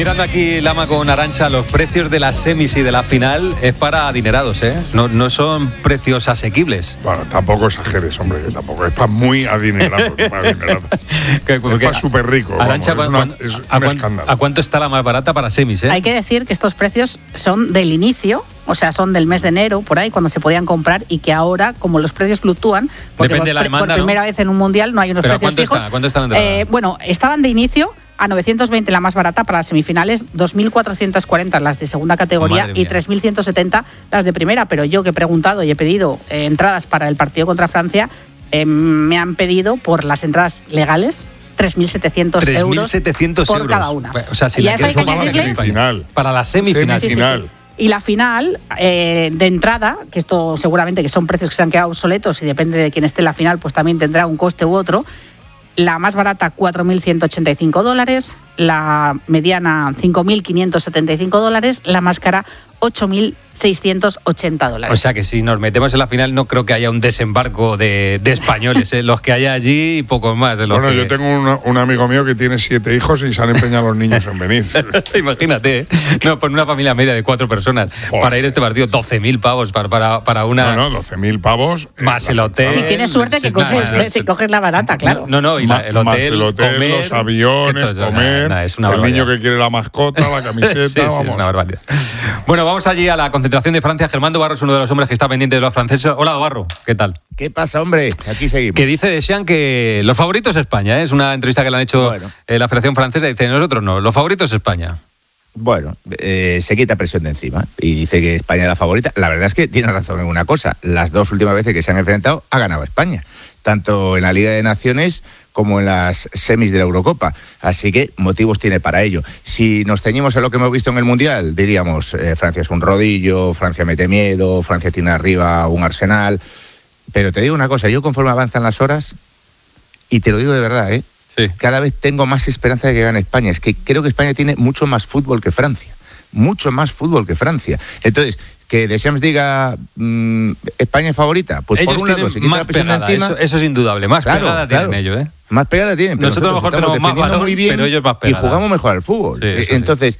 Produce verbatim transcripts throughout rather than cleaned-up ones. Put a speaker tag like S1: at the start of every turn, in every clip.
S1: mirando aquí, Lama con Arantxa, los precios de las semis y de la final es para adinerados, ¿eh? No, no son precios asequibles.
S2: Bueno, tampoco exageres, hombre, que tampoco es para muy adinerados. Para adinerados.
S1: Que,
S2: es para súper rico.
S1: Arantxa,
S2: vamos,
S1: ¿cuán,
S2: es, una, es
S1: a,
S2: un
S1: cuán,
S2: escándalo.
S1: ¿A cuánto está la más barata para semis, eh?
S3: Hay que decir que estos precios son del inicio, o sea, son del mes de enero, por ahí, cuando se podían comprar, y que ahora, como los precios fluctúan, porque
S1: Depende
S3: por,
S1: de la demanda,
S3: por primera
S1: ¿no?
S3: vez en un mundial no hay unos
S1: ¿Pero
S3: precios
S1: ¿cuánto
S3: fijos.
S1: Está? ¿Cuánto está la entrada?
S3: Eh, bueno, estaban de inicio a novecientos veinte la más barata para las semifinales, dos mil cuatrocientos cuarenta las de segunda categoría y tres mil ciento setenta las de primera. Pero yo que he preguntado y he pedido eh, entradas para el partido contra Francia, eh, me han pedido por las entradas legales tres mil setecientos euros,
S1: tres mil setecientos
S3: por
S1: euros.
S3: cada una.
S1: O sea, si
S3: y
S1: la
S3: eso hay que
S2: para la
S3: añadirle
S2: semifinal.
S1: Para la semifinal.
S2: Semifinal.
S3: Sí, sí, sí. Y la final, eh, de entrada, que esto seguramente que son precios que se han quedado obsoletos y depende de quién esté en la final, pues también tendrá un coste u otro. La más barata, cuatro mil ciento ochenta y cinco dólares. La mediana, cinco mil quinientos setenta y cinco dólares. La más cara, ocho mil seiscientos ochenta dólares.
S1: O sea que si nos metemos en la final no creo que haya un desembarco de, de españoles, ¿eh? Los que haya allí y pocos más. ¿eh?
S2: Bueno,
S1: que...
S2: yo tengo un, un amigo mío que tiene siete hijos y se han empeñado los niños en venir.
S1: Imagínate, ¿eh? No, por una familia media de cuatro personas. Joder, para ir a este partido, doce mil pavos para, para, para una...
S2: No, no, doce mil pavos.
S1: Más el hotel.
S3: Si tienes suerte que coges,
S1: nada,
S3: si coges la barata, claro.
S1: No, no, y la, el hotel,
S2: más el hotel,
S1: comer,
S2: los aviones,
S1: esto,
S2: comer,
S1: nada, es una
S2: el
S1: barbaridad.
S2: niño que quiere la mascota, la camiseta,
S1: sí, sí,
S2: vamos.
S1: es una barbaridad. Bueno, vamos allí a la concentración de Francia. Germán Dobarro es uno de los hombres que está pendiente de los franceses. Hola, Dobarro, ¿qué tal?
S4: ¿Qué pasa, hombre? Aquí seguimos.
S1: Que dice Deschamps que los favoritos es España, ¿eh? Es una entrevista que le han hecho
S4: bueno.
S1: eh, la Federación Francesa. Dice, nosotros no, los favoritos es España.
S4: Bueno, eh, se quita presión de encima y dice que España es la favorita. La verdad es que tiene razón en una cosa. Las dos últimas veces que se han enfrentado ha ganado España, tanto en la Liga de Naciones como en las semis de la Eurocopa. Así que motivos tiene para ello. Si nos ceñimos a lo que hemos visto en el Mundial, diríamos eh, Francia es un rodillo, Francia mete miedo, Francia tiene arriba un arsenal. Pero te digo una cosa, yo conforme avanzan las horas, y te lo digo de verdad, ¿eh?
S1: Sí.
S4: Cada vez tengo más esperanza de que gane España. Es que creo que España tiene mucho más fútbol que Francia. Mucho más fútbol que Francia. Entonces, que Deschamps diga mmm, España es favorita, pues
S1: ellos
S4: por un lado se quita
S1: más
S4: la presión de
S1: pegada,
S4: encima.
S1: Eso, eso es indudable, más
S4: Claro,
S1: pegada
S4: claro.
S1: tienen ellos, ¿eh?
S4: Más pegada tienen, pero
S1: nosotros,
S4: nosotros,
S1: nosotros a lo mejor tenemos más balón,
S4: muy bien,
S1: pero ellos más pegada.
S4: Y jugamos mejor al fútbol.
S1: Sí,
S4: Eh,
S1: sí.
S4: Entonces,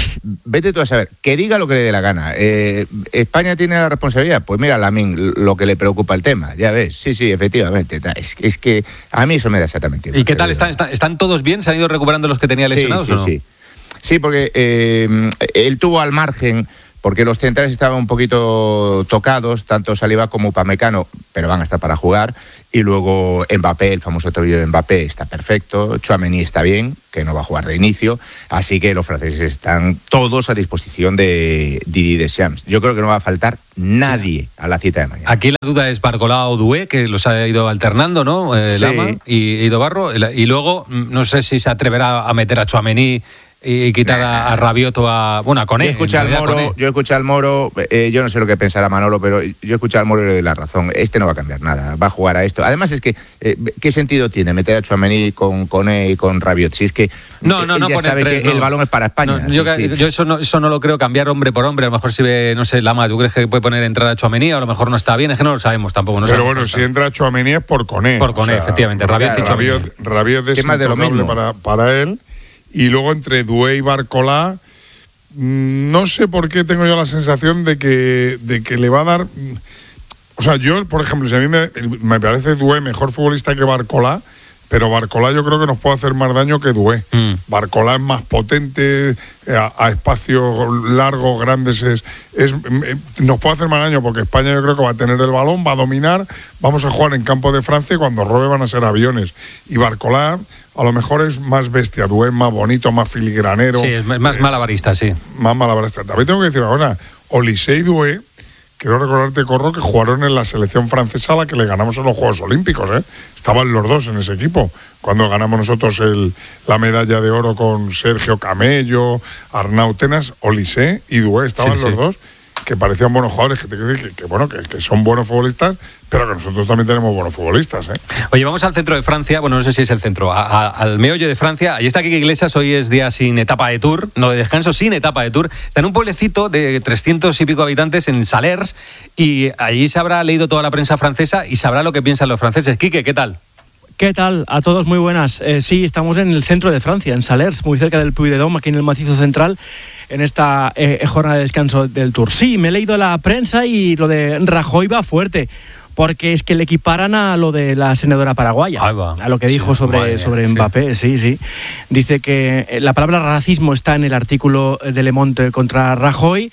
S4: vete tú a saber, que diga lo que le dé la gana. Eh, ¿España tiene la responsabilidad? Pues mira, Lamine, lo que le preocupa el tema, ya ves. Sí, sí, efectivamente. Es, es que a mí eso me da exactamente igual.
S1: ¿Y qué tal? ¿Están, están, ¿Están todos bien? ¿Se han ido recuperando los que tenía lesionados
S4: sí,
S1: o no?
S4: Sí, sí. Sí, porque eh, él tuvo al margen, porque los centrales estaban un poquito tocados, tanto Saliba como Upamecano, pero van a estar para jugar. Y luego Mbappé, el famoso tobillo de Mbappé, está perfecto. Tchouaméni está bien, que no va a jugar de inicio. Así que los franceses están todos a disposición de Didier Deschamps. Yo creo que no va a faltar nadie a la cita de mañana.
S1: Aquí la duda es Barcola o Doué, que los ha ido alternando, ¿no? Eh,
S4: Sí.
S1: Lama y, y Dobarro. Y luego, no sé si se atreverá a meter a Tchouaméni y quitar a, a Rabiot o a... Bueno, a Koné.
S4: Yo escuché al Moro, yo escuché al Moro, eh, yo no sé lo que pensará Manolo, pero yo escuché al Moro y le doy la razón. Este no va a cambiar nada, va a jugar a esto. Además es que, eh, ¿qué sentido tiene meter a Tchouaméni con Koné y con Rabiot? Si es que
S1: No, no,
S4: él
S1: no
S4: ya
S1: poner
S4: sabe
S1: tres,
S4: que
S1: no.
S4: el balón es para España.
S1: No, yo
S4: sí, sí.
S1: yo eso, no, eso no lo creo cambiar hombre por hombre. A lo mejor si ve, no sé, Lama, ¿tú crees que puede poner entrar a Tchouaméni? A lo mejor no está bien, es que no lo sabemos tampoco. No
S2: Pero
S1: sabemos
S2: bueno,
S1: cómo
S2: si entra Tchouaméni es por Koné.
S1: Por Koné, efectivamente. Rabiot y Tchouaméni.
S2: Rabiot, Rabiot es
S4: ¿Qué más de lo
S2: intocable
S4: mismo?
S2: para, para él. Y luego entre Doué y Barcola, mmm, no sé por qué tengo yo la sensación de que, de que le va a dar... mmm, o sea, yo, por ejemplo, si a mí me, me parece Doué mejor futbolista que Barcola, pero Barcola yo creo que nos puede hacer más daño que Doué.
S1: Mm.
S2: Barcola es más potente, a, a espacios largos, grandes, es, es, nos puede hacer más daño porque España yo creo que va a tener el balón, va a dominar, vamos a jugar en campo de Francia y cuando robe van a ser aviones. Y Barcola a lo mejor es más bestia, Doué es más bonito, más filigranero.
S1: Sí, es más
S2: eh,
S1: malabarista, sí.
S2: Más malabarista. También tengo que decir una cosa, Olise y Doué, quiero recordarte, Corro, que jugaron en la selección francesa a la que le ganamos en los Juegos Olímpicos, ¿eh? Estaban los dos en ese equipo. Cuando ganamos nosotros el, la medalla de oro con Sergio Camello, Arnau Tenas, Olise y Doué, estaban
S1: Sí,
S2: los
S1: sí.
S2: dos, que parecían buenos jugadores, que, te quiero decir que, que, bueno, que, que son buenos futbolistas, pero que nosotros también tenemos buenos futbolistas, ¿eh?
S1: Oye, vamos al centro de Francia, bueno, no sé si es el centro, a, a, al meollo de Francia. Allí está Quique Iglesias, hoy es día sin etapa de Tour, no de descanso, sin etapa de Tour. Está en un pueblecito de trescientos y pico habitantes en Salers y allí se habrá leído toda la prensa francesa y sabrá lo que piensan los franceses. Quique, ¿qué tal?
S5: ¿Qué tal? A todos muy buenas. Eh, sí, estamos en el centro de Francia, en Salers, muy cerca del Puy-de-Dôme, aquí en el macizo central, en esta eh, jornada de descanso del Tour. Sí, me he leído la prensa y lo de Rajoy va fuerte, porque es que le equiparan a lo de la senadora paraguaya, a lo que dijo sí, sobre, vaya, sobre Mbappé, sí. sí, sí. Dice que la palabra racismo está en el artículo de Le Monde contra Rajoy.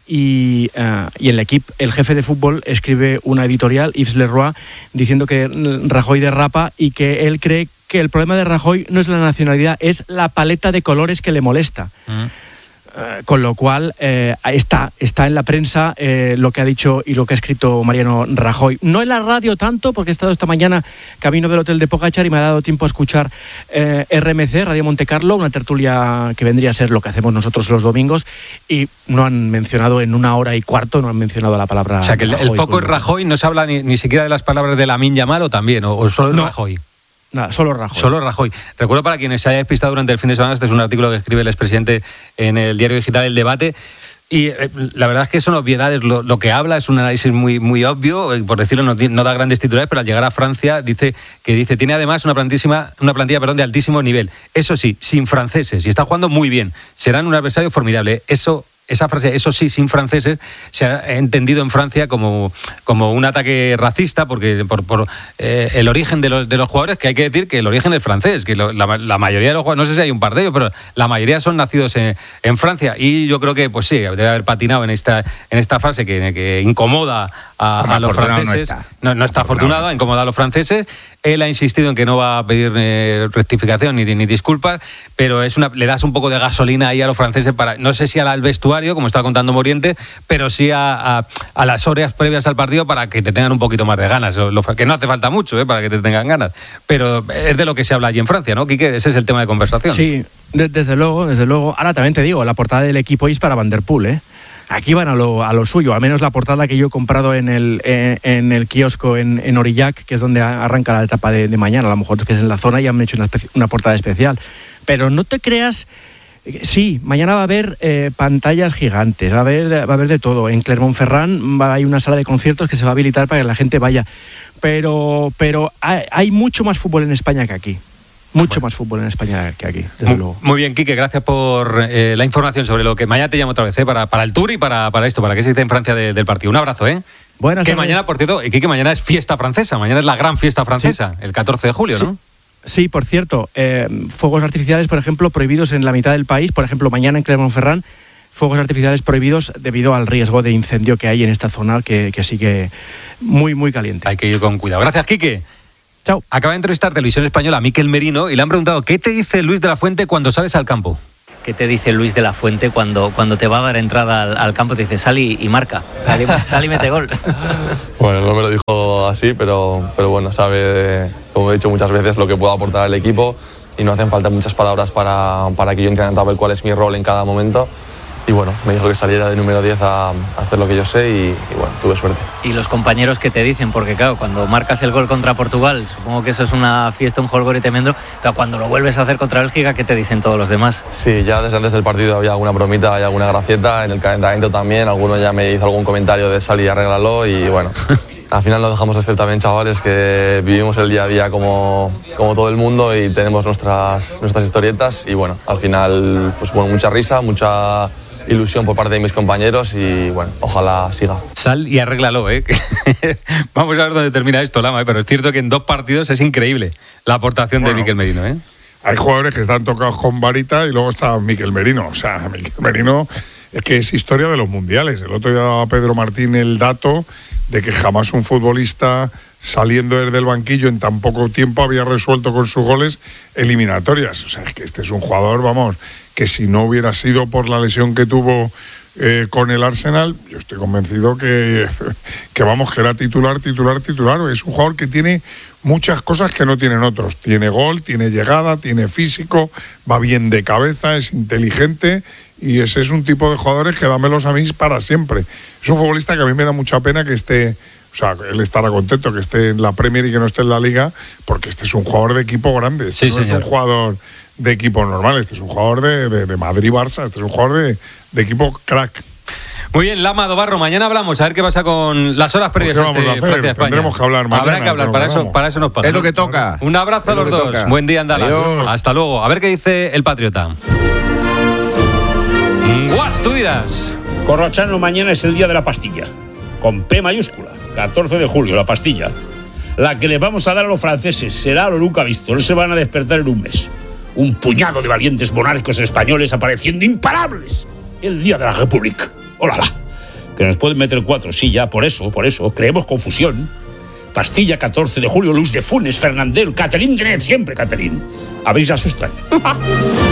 S5: Y, uh, y el equipo, el jefe de fútbol escribe una editorial, Yves Leroy, diciendo que Rajoy derrapa y que él cree que el problema de Rajoy no es la nacionalidad, es la paleta de colores que le molesta. Mm. Uh, con lo cual eh, está, está en la prensa eh, lo que ha dicho y lo que ha escrito Mariano Rajoy. No en la radio tanto, porque he estado esta mañana camino del hotel de Pogačar y me ha dado tiempo a escuchar eh, R M C, Radio Monte Carlo, una tertulia que vendría a ser lo que hacemos nosotros los domingos, y no han mencionado en una hora y cuarto, no han mencionado la palabra.
S1: O sea, que el,
S5: Rajoy,
S1: el foco es Rajoy, no se habla ni, ni siquiera de las palabras de Lamine Yamal, o también, o, o solo es
S5: no.
S1: Rajoy.
S5: Nada, solo Rajoy.
S1: Solo Rajoy. Recuerdo, para quienes se haya despistado durante el fin de semana, este es un artículo que escribe el expresidente en el diario digital El Debate, y eh, la verdad es que son obviedades. Lo, lo que habla es un análisis muy, muy obvio, eh, por decirlo, no, no da grandes titulares, pero al llegar a Francia dice que dice tiene además una plantísima, una plantilla perdón, de altísimo nivel. Eso sí, sin franceses, y está jugando muy bien. Serán un adversario formidable. Eso... Esa frase, eso sí, sin franceses, se ha entendido en Francia como, como un ataque racista, porque por, por eh, el origen de los, de los jugadores, que hay que decir que el origen es francés, que lo, la, la mayoría de los jugadores, no sé si hay un par de ellos, pero la mayoría son nacidos en, en Francia, y yo creo que, pues sí, debe haber patinado en esta, en esta frase que, que incomoda a, a los franceses. No está, no, no está afortunado, incomoda a los franceses. Él ha insistido en que no va a pedir eh, rectificación ni, ni disculpas, pero es una, le das un poco de gasolina ahí a los franceses, para, no sé si al vestuario, como estaba contando Moriente, pero sí a, a, a las horas previas al partido, para que te tengan un poquito más de ganas. Lo, lo, que no hace falta mucho eh, para que te tengan ganas, pero es de lo que se habla allí en Francia, ¿no, Quique? Ese es el tema de conversación.
S5: Sí, de, desde luego, desde luego. Ahora también te digo, la portada del equipo es para Van der Poel, ¿eh? Aquí van a lo, a lo suyo, al menos la portada que yo he comprado en el, en, en el kiosco en, en Aurillac, que es donde arranca la etapa de, de mañana, a lo mejor que es en la zona y han hecho una, especi- una portada especial. Pero no te creas, sí, mañana va a haber eh, pantallas gigantes, va a haber, va a haber de todo. En Clermont-Ferrand va, hay una sala de conciertos que se va a habilitar para que la gente vaya. Pero, pero hay, hay mucho más fútbol en España que aquí. Mucho bueno. más fútbol en España que aquí, desde
S1: muy,
S5: luego.
S1: Muy bien, Quique, gracias por eh, la información sobre lo que mañana te llamo otra vez, ¿eh? para, para el Tour y para, para esto, para que se dice en Francia de, del partido. Un abrazo, ¿eh?
S5: Buenas
S1: Que
S5: tardes.
S1: mañana, por cierto, Quique, mañana es fiesta francesa, mañana es la gran fiesta francesa, sí. El catorce de julio,
S5: sí.
S1: ¿no?
S5: Sí, por cierto, eh, fuegos artificiales, por ejemplo, prohibidos en la mitad del país. Por ejemplo, mañana en Clermont-Ferrand, fuegos artificiales prohibidos debido al riesgo de incendio que hay en esta zona, que, que sigue muy, muy caliente.
S1: Hay que ir con cuidado. Gracias, Quique.
S5: Chao.
S1: Acaba de entrevistar Televisión Española a Miquel Merino y le han preguntado ¿qué te dice Luis de la Fuente cuando sales al campo?
S6: ¿Qué te dice Luis de la Fuente cuando, cuando te va a dar entrada al, al campo? Te dice, sal y, y marca, sal y, sal y mete gol.
S7: Bueno, no me lo dijo así, pero, pero bueno, sabe, como he dicho muchas veces, lo que puedo aportar al equipo, y no hacen falta muchas palabras para, para que yo entienda cuál es mi rol en cada momento. Y bueno, me dijo que saliera de número diez a, a hacer lo que yo sé y, y bueno, tuve suerte.
S6: ¿Y los compañeros qué te dicen? Porque claro, cuando marcas el gol contra Portugal, supongo que eso es una fiesta, un jolgorio tremendo, pero cuando lo vuelves a hacer contra Bélgica, ¿qué te dicen todos los demás?
S7: Sí, ya desde antes del partido había alguna bromita, hay alguna gracieta, en el calentamiento también, alguno ya me hizo algún comentario de sal y arréglalo y bueno... Al final no dejamos de ser también chavales que vivimos el día a día como, como todo el mundo y tenemos nuestras, nuestras historietas y bueno, al final pues bueno, mucha risa, mucha ilusión por parte de mis compañeros y bueno, ojalá siga.
S1: Sal y arréglalo, ¿eh? Vamos a ver dónde termina esto, Lama, ¿eh? Pero es cierto que en dos partidos es increíble la aportación bueno, de Miquel Merino, ¿eh?
S2: Hay jugadores que están tocados con varita y luego está Miquel Merino, o sea, Miquel Merino es que es historia de los mundiales. El otro día daba Pedro Martín el dato de que jamás un futbolista saliendo desde el banquillo en tan poco tiempo había resuelto con sus goles eliminatorias. O sea, es que este es un jugador, vamos, que si no hubiera sido por la lesión que tuvo eh, con el Arsenal, yo estoy convencido que, que vamos, que era titular, titular, titular. Es un jugador que tiene muchas cosas que no tienen otros. Tiene gol, tiene llegada, tiene físico, va bien de cabeza, es inteligente. Y ese es un tipo de jugadores que dámelos a mí para siempre. Es un futbolista que a mí me da mucha pena que esté, o sea, él estará contento que esté en la Premier y que no esté en la Liga, porque este es un jugador de equipo grande. Este
S1: sí,
S2: no
S1: señor.
S2: es un jugador de equipo normal, este es un jugador de, de, de Madrid-Barça, este es un jugador de, de equipo crack.
S1: Muy bien, Lama Dobarro, mañana hablamos, a ver qué pasa con las horas previas a este Francia-España.
S2: Tendremos que hablar mañana.
S1: Habrá que hablar, para eso, para eso nos pasa.
S4: Es lo que toca.
S1: Un abrazo a los dos. Toca. Buen día en Dallas. Adiós. Hasta luego. A ver qué dice el Patriota. Guas, tú dirás.
S8: Corrochano, mañana es el día de la pastilla. Con P mayúscula. catorce de julio, la pastilla. La que les vamos a dar a los franceses será lo nunca visto. No se van a despertar en un mes. Un puñado de valientes monárquicos españoles apareciendo imparables el día de la República. ¡Ólala! Que nos pueden meter cuatro, sí, ya, por eso, por eso. Creemos confusión. Pastilla, catorce de julio, Luz de Funes, Fernandel, Catherine Deneuve, siempre Catherine. A ver si se asustan.